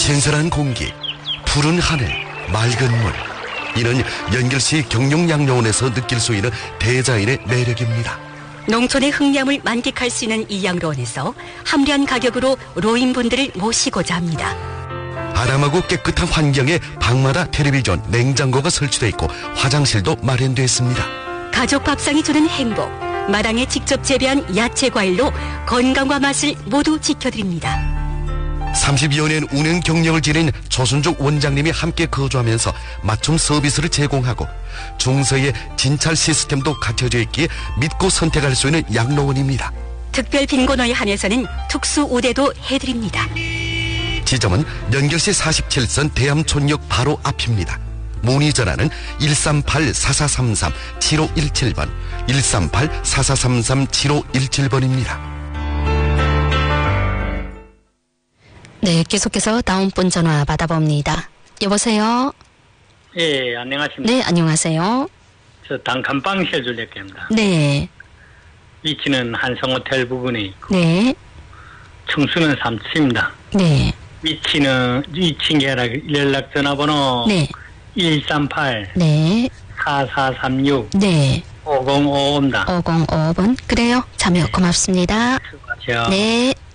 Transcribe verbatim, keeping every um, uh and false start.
신선한 공기, 푸른 하늘, 맑은 물. 이는 연결시 경룡양로원에서 느낄 수 있는 대자연의 매력입니다. 농촌의 흑량을 만끽할 수 있는 이 양로원에서 합리한 가격으로 노인분들을 모시고자 합니다. 아담하고 깨끗한 환경에 방마다 텔레비전, 냉장고가 설치되어 있고 화장실도 마련되어 있습니다. 가족 밥상이 주는 행복, 마당에 직접 재배한 야채 과일로 건강과 맛을 모두 지켜드립니다. 삼십여 년 운행 경력을 지닌 조순죽 원장님이 함께 거주하면서 맞춤 서비스를 제공하고 중서의 진찰 시스템도 갖춰져 있기에 믿고 선택할 수 있는 양로원입니다. 특별 빈곤호에 한해서는 특수 우대도 해드립니다. 지점은 연결시 사십칠 선 대암촌역 바로 앞입니다. 문의 전화는 일삼팔 사사삼삼 칠오일칠 번, 일삼팔 사사삼삼 칠오일칠 번입니다. 네, 계속해서 다음 분 전화 받아봅니다. 여보세요? 예, 안녕하십니까. 네, 안녕하세요. 저 단칸방 셰줄렉입니다. 네. 위치는 한성호텔 부근에 있고, 네. 청수는 삼 층입니다. 네. 위치는, 위치 연락, 연락 전화번호 네. 일삼팔 네. 사사삼육 네. 오공오오입니다. 오공오오 번. 그래요. 참여 고맙습니다. 수고하세요. 네.